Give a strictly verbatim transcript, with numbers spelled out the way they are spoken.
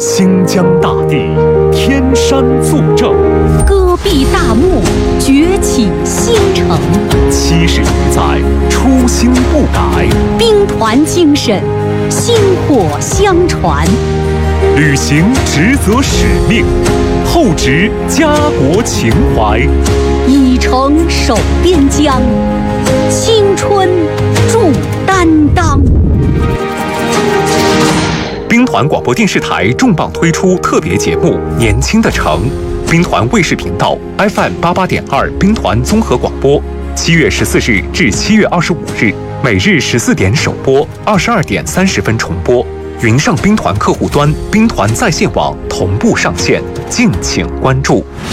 新疆大地，天山作证； 戈壁大漠，崛起新城。 七十余载，初心不改； 兵团精神，薪火相传。 履行职责使命，厚植家国情怀。 以诚守边疆，青春铸担当。 兵团广播电视台重磅推出特别节目《年轻的城》，兵团卫视频道 F M 八八点二兵团综合广播，七月十四日至七月二十五日，每日十四点首播，二十二点三十分重播。云上兵团客户端、兵团在线网同步上线，敬请关注。